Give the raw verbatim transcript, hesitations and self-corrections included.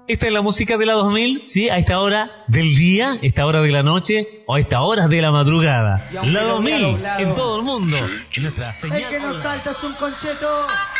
Esta es la música de la dos mil, sí, a esta hora del día, esta hora de la noche o a esta hora de la madrugada. La dos mil en todo el mundo. Nuestra señal. El que nos salta es un concheto.